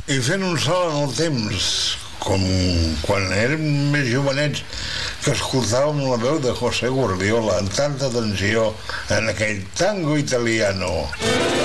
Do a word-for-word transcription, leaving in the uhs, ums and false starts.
i fent un salt en el temps, com quan érem més jovenets, que escoltàvem la veu de José Guardiola amb tanta tensió en aquell tango italiano.